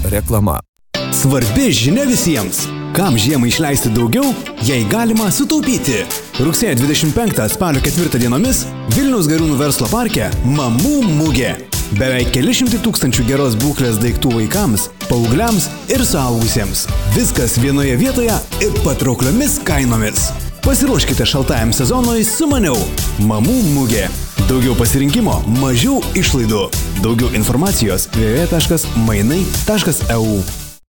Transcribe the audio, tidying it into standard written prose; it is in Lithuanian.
Reklama. Svarbi žinia visiems. Kam žiemą išleisti daugiau, jei galima sutaupyti. Rugsėjo 25 spalio 4 dienomis Vilniaus Gariūnų verslo parke Mamų mugė. Beveik keli šimtai tūkstančių geros būklės daiktų vaikams, paaugliams ir suaugusiems. Viskas vienoje vietoje ir patraukliomis kainomis. Pasiruoškite šaltajam sezonui su maniau. Mamų mugė. Daugiau pasirinkimo, mažiau išlaidų. Daugiau informacijos www.mainai.eu